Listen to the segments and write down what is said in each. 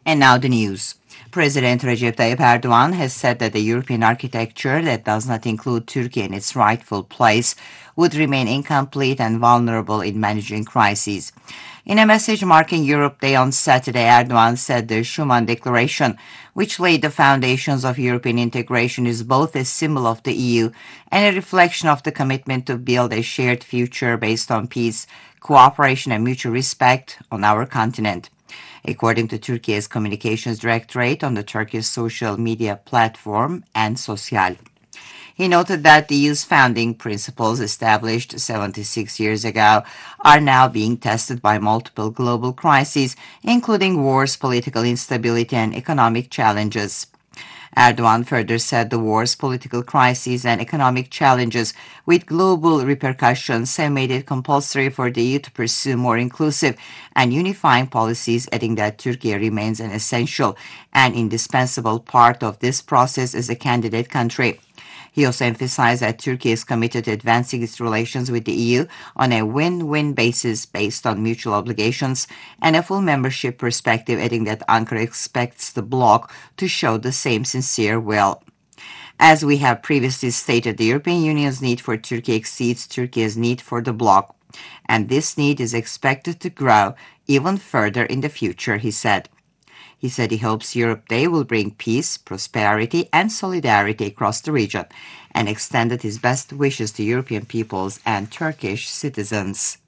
And now the news. President Recep Tayyip Erdogan has said that the European architecture that does not include Turkey in its rightful place would remain incomplete and vulnerable in managing crises. In a message marking Europe Day on Saturday, Erdogan said the Schuman Declaration, which laid the foundations of European integration, is both a symbol of the EU and a reflection of the commitment to build a shared future based on peace, cooperation, and mutual respect on our continent. According to Turkey's Communications Directorate on the Turkish social media platform and Sosyal. He noted that the EU's founding principles, established 76 years ago, are now being tested by multiple global crises, including wars, political instability, and economic challenges. Erdogan further said the wars, political crises, and economic challenges with global repercussions have made it compulsory for the EU to pursue more inclusive and unifying policies, adding that Turkey remains an essential and indispensable part of this process as a candidate country. He also emphasized that Turkey is committed to advancing its relations with the EU on a win-win basis based on mutual obligations and a full membership perspective, adding that Ankara expects the bloc to show the same sincere will. As we have previously stated, the European Union's need for Turkey exceeds Turkey's need for the bloc, and this need is expected to grow even further in the future, he said. He said he hopes Europe Day will bring peace, prosperity, and solidarity across the region, and extended his best wishes to European peoples and Turkish citizens.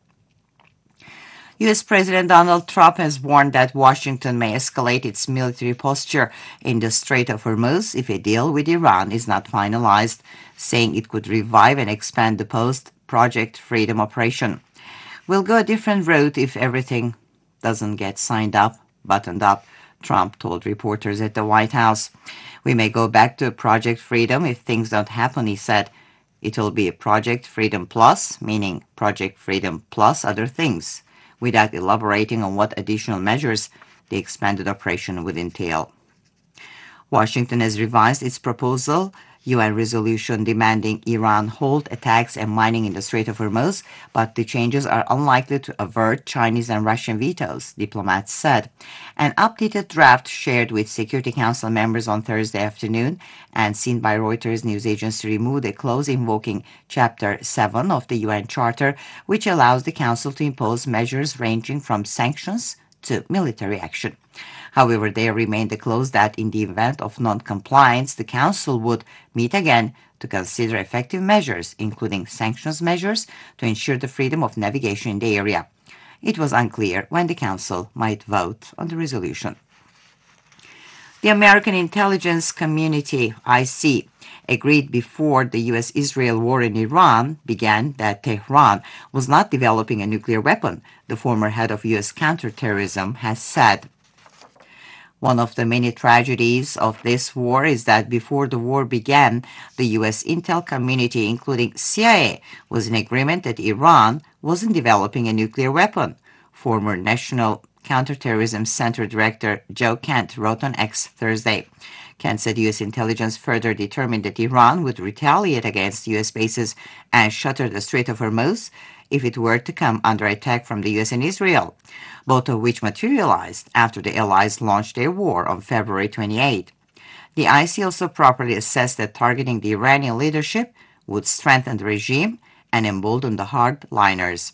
U.S. President Donald Trump has warned that Washington may escalate its military posture in the Strait of Hormuz if a deal with Iran is not finalized, saying it could revive and expand the post-Project Freedom operation. We'll go a different route if everything doesn't get buttoned up, Trump told reporters at the White House. We may go back to Project Freedom if things don't happen, he said. It will be a Project Freedom Plus, meaning Project Freedom plus other things, without elaborating on what additional measures the expanded operation would entail. Washington has revised its proposal, UN resolution demanding Iran halt attacks and mining in the Strait of Hormuz, but the changes are unlikely to avert Chinese and Russian vetoes, diplomats said. An updated draft shared with Security Council members on Thursday afternoon and seen by Reuters news agency removed a clause invoking Chapter 7 of the UN Charter, which allows the Council to impose measures ranging from sanctions to military action. However, there remained a clause that in the event of non-compliance, the Council would meet again to consider effective measures, including sanctions measures, to ensure the freedom of navigation in the area. It was unclear when the Council might vote on the resolution. The American intelligence community, IC, agreed before the U.S.-Israel war in Iran began that Tehran was not developing a nuclear weapon, the former head of U.S. counterterrorism has said. One of the many tragedies of this war is that before the war began, the U.S. intel community, including CIA, was in agreement that Iran wasn't developing a nuclear weapon. Former National Counterterrorism Center Director Joe Kent wrote on X Thursday. Kent said U.S. intelligence further determined that Iran would retaliate against U.S. bases and shutter the Strait of Hormuz if it were to come under attack from the U.S. and Israel, both of which materialized after the allies launched their war on February 28. The IC also properly assessed that targeting the Iranian leadership would strengthen the regime and embolden the hardliners.